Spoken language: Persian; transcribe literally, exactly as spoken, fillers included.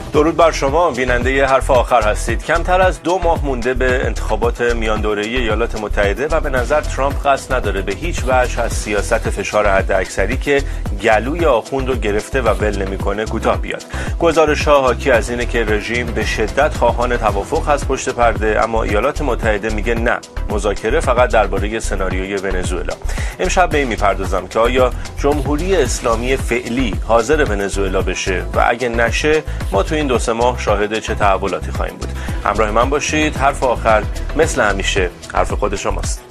درود بر شما، بیننده حرف آخر هستید. کمتر از دو ماه مونده به انتخابات میان دوره‌ای ایالات متحده و به نظر ترامپ قصد نداره به هیچ وجه از سیاست فشار حداکثری که گلوی آخوند رو گرفته و ول نمی‌کنه کوتاه بیاد. گزارش‌ها حاکی از اینه که رژیم به شدت خواهان توافق از پشت پرده، اما ایالات متحده میگه نه، مذاکره فقط درباره سناریوی ونزوئلا. امشب به این میپردازم که آیا جمهوری اسلامی فعلی حاضر ونزوئلا بشه و اگه نشه ما تو این دو سه ماه شاهد چه تحولاتی خواهیم بود. همراه من باشید. حرف آخر مثل همیشه حرف خود شماست.